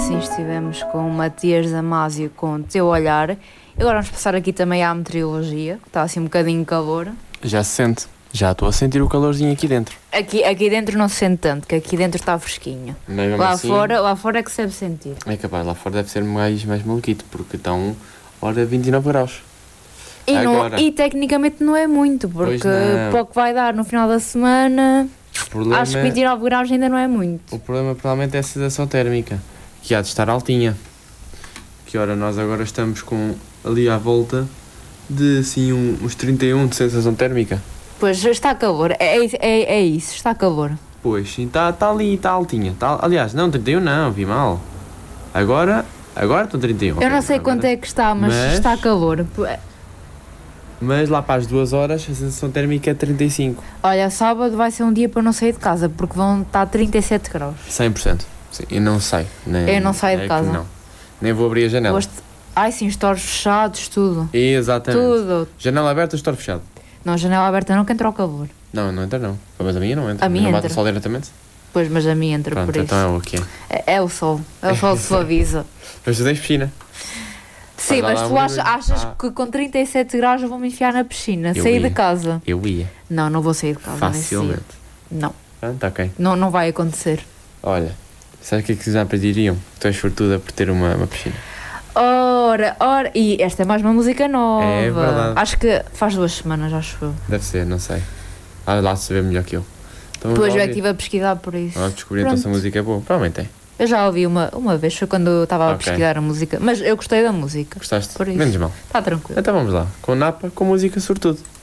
assim estivemos com o Matias Damasio com o Teu Olhar. Agora vamos passar aqui também à meteorologia, que está assim um bocadinho de calor. Já se sente. Já estou a sentir o calorzinho aqui dentro. Aqui dentro não se sente tanto, que aqui dentro está fresquinho. Lá, assim, lá fora é que se deve sentir. É capaz, lá fora deve ser mais maluquito, porque estão, ora, 29 graus. E tecnicamente não é muito, porque para o que vai dar no final da semana, acho que 29 graus ainda não é muito. O problema provavelmente é a sensação térmica, que há de estar altinha. Que ora, nós agora estamos com ali à volta de assim uns 31 de sensação térmica. Pois, está calor, é isso, está calor. Pois, sim, está ali, está altinha. Aliás, não, 31 não, vi mal. Agora estão 31. Eu não sei quanto é que está, mas está calor. Mas lá para as 2 horas a sensação térmica é 35. Olha, sábado vai ser um dia para não sair de casa, porque vão estar 37 graus. 100%. Sim, eu não saio. Eu não saio de casa. Não. Nem vou abrir a janela. Ai sim, stores fechados, tudo. Exatamente. Tudo. Janela aberta, store fechado. Não, janela aberta não, que entra o calor. Não entra não. Mas a minha não entra. A minha não entra. bate o sol diretamente? Pois, mas a minha entra. Pronto, por isso. Então é o que é. É o sol. É o sol que suaviza. Mas tu tens piscina. Sim, mas tu achas que com 37 graus eu vou me enfiar na piscina, sair de casa? Eu ia. Não vou sair de casa. Facilmente. Não. Pronto, ok. Não vai acontecer. Olha, sabe o que é que os amplas diriam? Tu és sortuda por ter uma piscina. Ora, e esta é mais uma música nova. É verdade. Acho que faz 2 semanas, acho eu. Deve ser, não sei. Lá se vê melhor que eu. Então, depois eu é que estive a pesquisar por isso. Descobri então se a música é boa. Provavelmente é. Eu já ouvi uma vez, foi quando eu estava a pesquisar a música. Mas eu gostei da música. Gostaste? Por isso. Menos mal. Está tranquilo. Então vamos lá. Com Napa, com música sobretudo.